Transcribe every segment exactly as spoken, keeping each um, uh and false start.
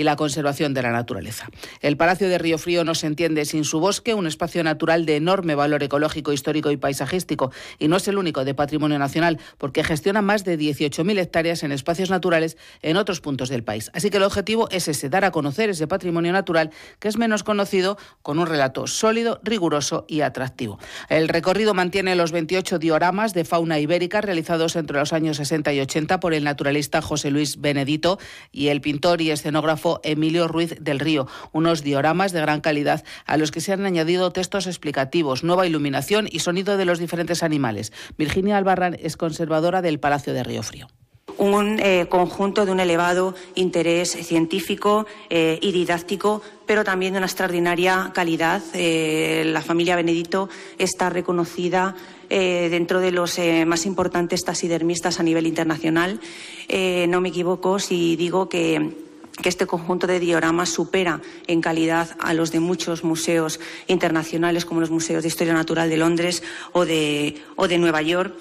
y la conservación de la naturaleza. El Palacio de Riofrío no se entiende sin su bosque, un espacio natural de enorme valor ecológico, histórico y paisajístico, y no es el único de patrimonio nacional, porque gestiona más de dieciocho mil hectáreas en espacios naturales en otros puntos del país. Así que el objetivo es ese, dar a conocer ese patrimonio natural que es menos conocido, con un relato sólido, riguroso y atractivo. El recorrido mantiene los veintiocho dioramas de fauna ibérica realizados entre los años sesenta y ochenta por el naturalista José Luis Benedito y el pintor y escenógrafo Emilio Ruiz del Río. Unos dioramas de gran calidad a los que se han añadido textos explicativos, nueva iluminación y sonido de los diferentes animales. Virginia Albarrán es conservadora del Palacio de Riofrío. Un eh, conjunto de un elevado interés científico eh, y didáctico, pero también de una extraordinaria calidad. Eh, la familia Benedito está reconocida eh, dentro de los eh, más importantes taxidermistas a nivel internacional. Eh, no me equivoco si digo que... que este conjunto de dioramas supera en calidad a los de muchos museos internacionales, como los museos de Historia Natural de Londres o de, o de Nueva York.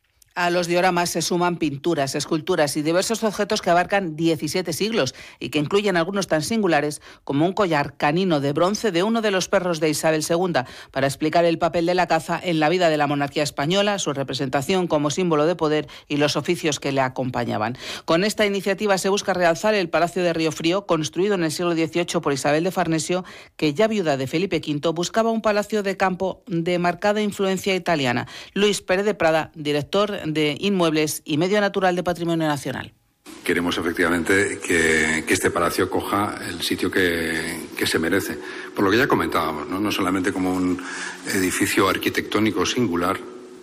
A los dioramas se suman pinturas, esculturas y diversos objetos que abarcan diecisiete siglos y que incluyen algunos tan singulares como un collar canino de bronce de uno de los perros de Isabel segunda para explicar el papel de la caza en la vida de la monarquía española, su representación como símbolo de poder y los oficios que le acompañaban. Con esta iniciativa se busca realzar el Palacio de Riofrío, construido en el siglo dieciocho por Isabel de Farnesio, que ya viuda de Felipe quinto buscaba un palacio de campo de marcada influencia italiana. Luis Pérez de Prada, director de Inmuebles y Medio Natural de Patrimonio Nacional. Queremos efectivamente que, que este palacio coja el sitio que, que se merece. Por lo que ya comentábamos, ¿no? No solamente como un edificio arquitectónico singular,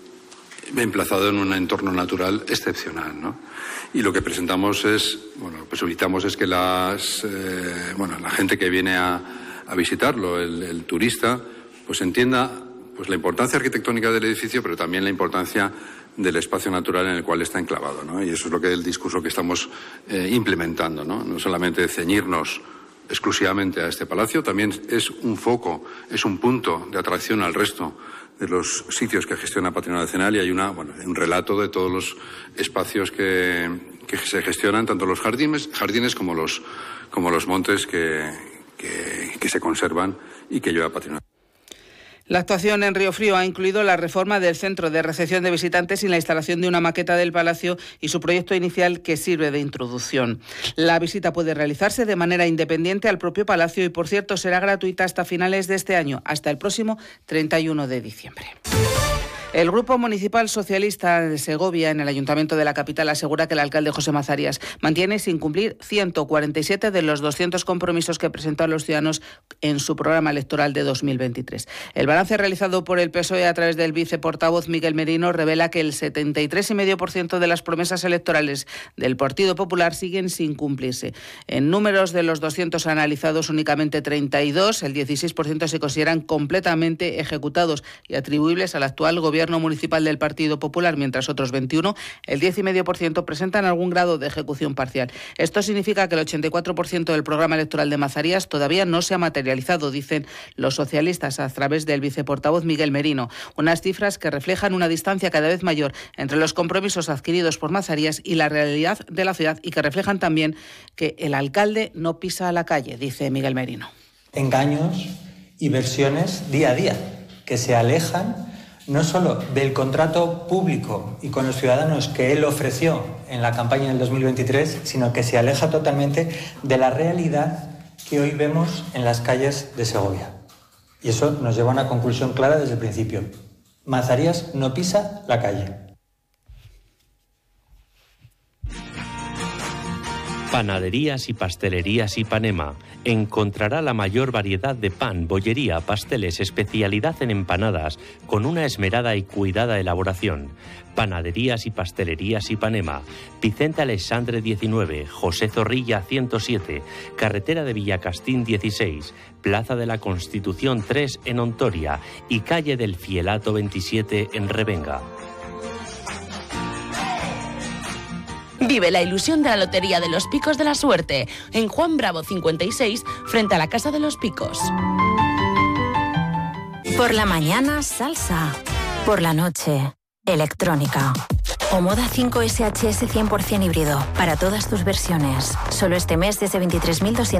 emplazado en un entorno natural excepcional, ¿no? Y lo que presentamos es, bueno, lo que solicitamos es que las, eh, bueno, la gente que viene a, a visitarlo, el, el turista, pues entienda pues la importancia arquitectónica del edificio, pero también la importancia del espacio natural en el cual está enclavado, ¿no? Y eso es lo que el discurso que estamos eh, implementando, ¿no? No solamente ceñirnos exclusivamente a este palacio, también es un foco, es un punto de atracción al resto de los sitios que gestiona Patrimonio Nacional, y hay una, bueno, un relato de todos los espacios que, que se gestionan, tanto los jardines, jardines como los, como los montes que, que, que se conservan y que lleva Patrimonio. La actuación en Riofrío ha incluido la reforma del centro de recepción de visitantes y la instalación de una maqueta del palacio y su proyecto inicial, que sirve de introducción. La visita puede realizarse de manera independiente al propio palacio y, por cierto, será gratuita hasta finales de este año, hasta el próximo treinta y uno de diciembre. El Grupo Municipal Socialista de Segovia, en el Ayuntamiento de la capital, asegura que el alcalde José Mazarías mantiene sin cumplir ciento cuarenta y siete de los doscientos compromisos que presentó a los ciudadanos en su programa electoral de dos mil veintitrés. El balance realizado por el P S O E a través del viceportavoz Miguel Merino revela que el setenta y tres coma cinco por ciento de las promesas electorales del Partido Popular siguen sin cumplirse. En números de los doscientos analizados, únicamente treinta y dos, el dieciséis por ciento, se consideran completamente ejecutados y atribuibles al actual gobierno municipal del Partido Popular, mientras otros veintiuno, el diez coma cinco por ciento, presentan algún grado de ejecución parcial. Esto significa que el ochenta y cuatro por ciento del programa electoral de Mazarías todavía no se ha materializado, dicen los socialistas a través del viceportavoz Miguel Merino. Unas cifras que reflejan una distancia cada vez mayor entre los compromisos adquiridos por Mazarías y la realidad de la ciudad, y que reflejan también que el alcalde no pisa a la calle, dice Miguel Merino. Engaños y versiones día a día que se alejan no solo del contrato público y con los ciudadanos que él ofreció en la campaña del dos mil veintitrés, sino que se aleja totalmente de la realidad que hoy vemos en las calles de Segovia. Y eso nos lleva a una conclusión clara desde el principio. Mazarías no pisa la calle. Panaderías y Pastelerías Ipanema. Encontrará la mayor variedad de pan, bollería, pasteles, especialidad en empanadas, con una esmerada y cuidada elaboración. Panaderías y Pastelerías Ipanema. Vicente Alexandre diecinueve, José Zorrilla ciento siete, Carretera de Villacastín dieciséis, Plaza de la Constitución tres en Ontoria y Calle del Fielato veintisiete en Revenga. Vive la ilusión de la Lotería de los Picos de la Suerte en Juan Bravo cincuenta y seis, frente a la Casa de los Picos. Por la mañana, salsa. Por la noche, electrónica. Omoda cinco S H S cien por ciento híbrido para todas tus versiones. Solo este mes desde veintitrés mil doscientos